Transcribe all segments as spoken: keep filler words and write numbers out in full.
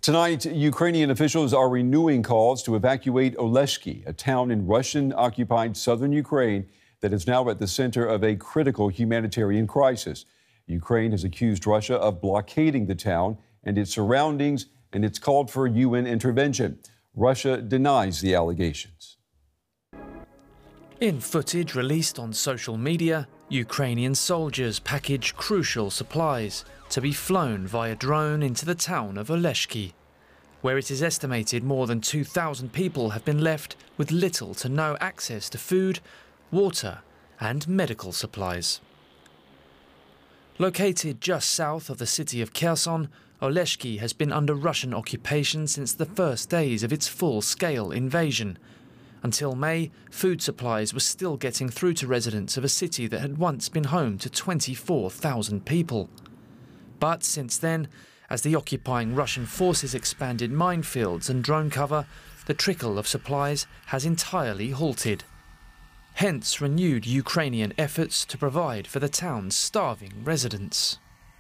Tonight, Ukrainian officials are renewing calls to evacuate Oleshki, a town in Russian-occupied southern Ukraine that is now at the center of a critical humanitarian crisis. Ukraine has accused Russia of blockading the town and its surroundings, and it's called for U N intervention. Russia denies the allegations. In footage released on social media, Ukrainian soldiers package crucial supplies to be flown via drone into the town of Oleshki, where it is estimated more than two thousand people have been left with little to no access to food, water and medical supplies. Located just south of the city of Kherson, Oleshki has been under Russian occupation since the first days of its full-scale invasion. Until May, food supplies were still getting through to residents of a city that had once been home to twenty-four thousand people. But since then, as the occupying Russian forces expanded minefields and drone cover, the trickle of supplies has entirely halted. Hence renewed Ukrainian efforts to provide for the town's starving residents.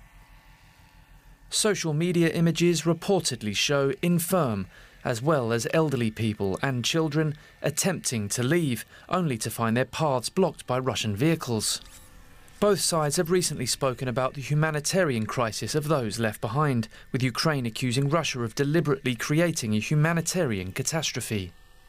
Social media images reportedly show infirm, as well as elderly people and children attempting to leave, only to find their paths blocked by Russian vehicles. Both sides have recently spoken about the humanitarian crisis of those left behind, with Ukraine accusing Russia of deliberately creating a humanitarian catastrophe.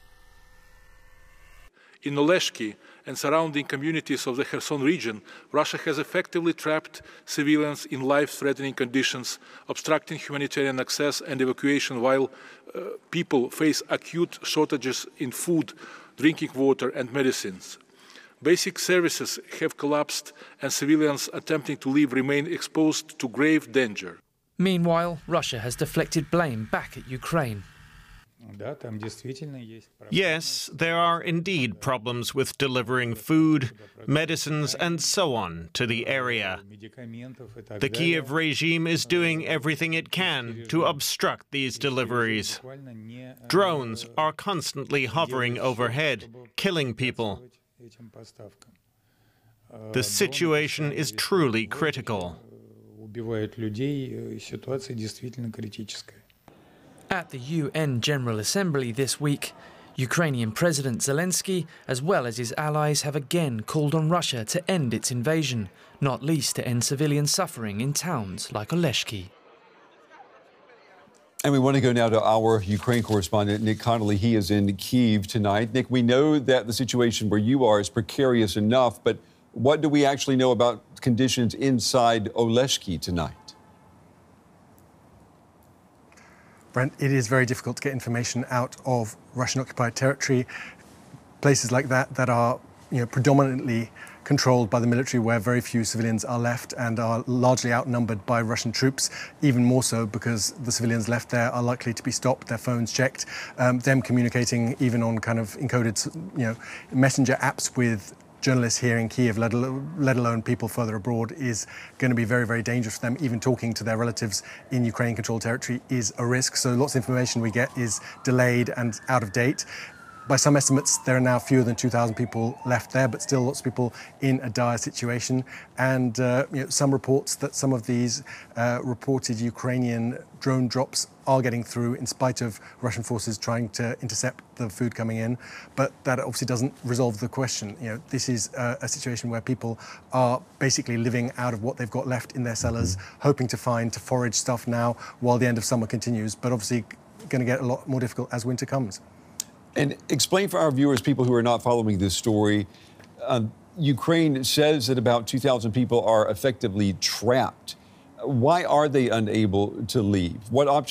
In Oleshki and surrounding communities of the Kherson region, Russia has effectively trapped civilians in life-threatening conditions, obstructing humanitarian access and evacuation while uh, people face acute shortages in food, drinking water and medicines. Basic services have collapsed and civilians attempting to leave remain exposed to grave danger. Meanwhile, Russia has deflected blame back at Ukraine. Yes, there are indeed problems with delivering food, medicines and so on to the area. The Kiev regime is doing everything it can to obstruct these deliveries. Drones are constantly hovering overhead, killing people. The situation is truly critical. At the U N General Assembly this week, Ukrainian President Zelensky, as well as his allies, have again called on Russia to end its invasion, not least to end civilian suffering in towns like Oleshki. And we want to go now to our Ukraine correspondent, Nick Connolly. He is in Kyiv tonight. Nick, we know that the situation where you are is precarious enough, but what do we actually know about conditions inside Oleshki tonight? Brent, it is very difficult to get information out of Russian-occupied territory. Places like that that are you know, predominantly controlled by the military, where very few civilians are left and are largely outnumbered by Russian troops, even more so because the civilians left there are likely to be stopped, their phones checked, um, them communicating even on kind of encoded you know, messenger apps with journalists here in Kiev, let alone, let alone people further abroad, is going to be very, very dangerous for them. Even talking to their relatives in Ukraine-controlled territory is a risk. So lots of information we get is delayed and out of date. By some estimates, there are now fewer than two thousand people left there, but still lots of people in a dire situation. And uh, you know, some reports that some of these uh, reported Ukrainian drone drops are getting through in spite of Russian forces trying to intercept the food coming in. But that obviously doesn't resolve the question. You know, this is a, a situation where people are basically living out of what they've got left in their cellars, hoping to find, to forage stuff now while the end of summer continues, but obviously going to get a lot more difficult as winter comes. And explain for our viewers, people who are not following this story, uh, Ukraine says that about two thousand people are effectively trapped. Why are they unable to leave? What options